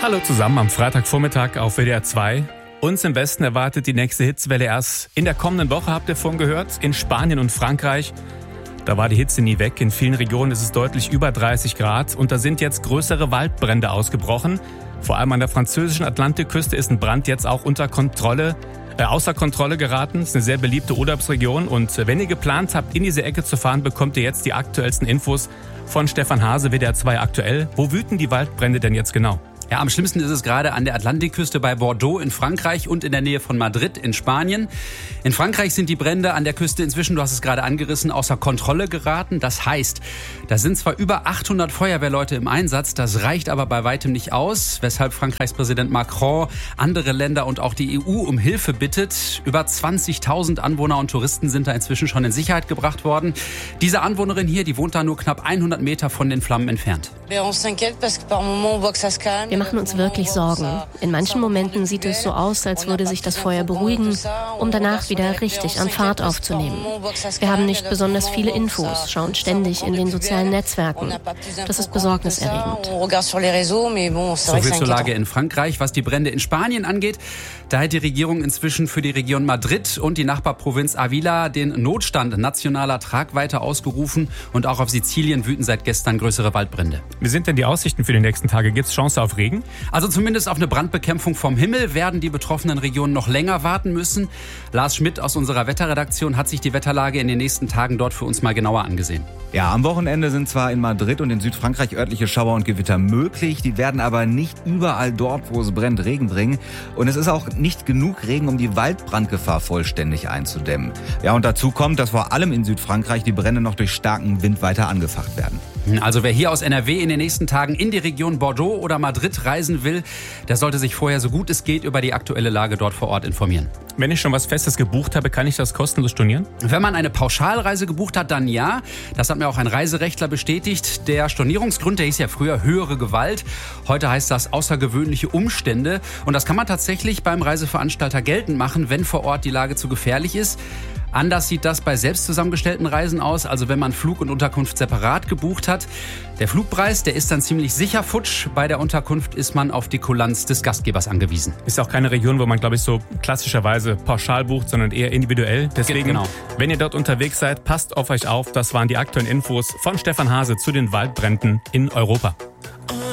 Hallo zusammen am Freitagvormittag auf WDR 2. Uns im Westen erwartet die nächste Hitzewelle erst in der kommenden Woche, habt ihr vorhin gehört, in Spanien und Frankreich. Da war die Hitze nie weg. In vielen Regionen ist es deutlich über 30 Grad und da sind jetzt größere Waldbrände ausgebrochen. Vor allem an der französischen Atlantikküste ist ein Brand jetzt auch außer Kontrolle geraten. Es ist eine sehr beliebte Urlaubsregion und wenn ihr geplant habt, in diese Ecke zu fahren, bekommt ihr jetzt die aktuellsten Infos von Stefan Hase, WDR 2 aktuell. Wo wüten die Waldbrände denn jetzt genau? Ja, am schlimmsten ist es gerade an der Atlantikküste bei Bordeaux in Frankreich und in der Nähe von Madrid in Spanien. In Frankreich sind die Brände an der Küste inzwischen, du hast es gerade angerissen, außer Kontrolle geraten. Das heißt, da sind zwar über 800 Feuerwehrleute im Einsatz, das reicht aber bei weitem nicht aus, weshalb Frankreichs Präsident Macron andere Länder und auch die EU um Hilfe bittet. Über 20.000 Anwohner und Touristen sind da inzwischen schon in Sicherheit gebracht worden. Diese Anwohnerin hier, die wohnt da nur knapp 100 Meter von den Flammen entfernt. Wir machen uns wirklich Sorgen. In manchen Momenten sieht es so aus, als würde sich das Feuer beruhigen, um danach wieder richtig an Fahrt aufzunehmen. Wir haben nicht besonders viele Infos, schauen ständig in den sozialen Netzwerken. Das ist besorgniserregend. So viel zur Lage in Frankreich. Was die Brände in Spanien angeht, da hat die Regierung inzwischen für die Region Madrid und die Nachbarprovinz Avila den Notstand nationaler Tragweite ausgerufen und auch auf Sizilien wüten seit gestern größere Waldbrände. Wie sind denn die Aussichten für die nächsten Tage? Gibt es Chance auf Regen? Also zumindest auf eine Brandbekämpfung vom Himmel werden die betroffenen Regionen noch länger warten müssen. Lars Schmidt aus unserer Wetterredaktion hat sich die Wetterlage in den nächsten Tagen dort für uns mal genauer angesehen. Ja, am Wochenende sind zwar in Madrid und in Südfrankreich örtliche Schauer und Gewitter möglich, die werden aber nicht überall dort, wo es brennt, Regen bringen. Und es ist auch nicht genug Regen, um die Waldbrandgefahr vollständig einzudämmen. Ja, und dazu kommt, dass vor allem in Südfrankreich die Brände noch durch starken Wind weiter angefacht werden. Also wer hier aus NRW in den nächsten Tagen in die Region Bordeaux oder Madrid reisen will, der sollte sich vorher so gut es geht über die aktuelle Lage dort vor Ort informieren. Wenn ich schon was Festes gebucht habe, kann ich das kostenlos stornieren? Wenn man eine Pauschalreise gebucht hat, dann ja. Das hat mir auch ein Reiserechtler bestätigt. Der Stornierungsgrund, der hieß ja früher höhere Gewalt. Heute heißt das außergewöhnliche Umstände. Und das kann man tatsächlich beim Reiseveranstalter geltend machen, wenn vor Ort die Lage zu gefährlich ist. Anders sieht das bei selbst zusammengestellten Reisen aus, also wenn man Flug und Unterkunft separat gebucht hat. Der Flugpreis, der ist dann ziemlich sicher futsch. Bei der Unterkunft ist man auf die Kulanz des Gastgebers angewiesen. Ist auch keine Region, wo man, glaube ich, so klassischerweise pauschal bucht, sondern eher individuell. Deswegen, genau. Wenn ihr dort unterwegs seid, passt auf euch auf. Das waren die aktuellen Infos von Stefan Hase zu den Waldbränden in Europa.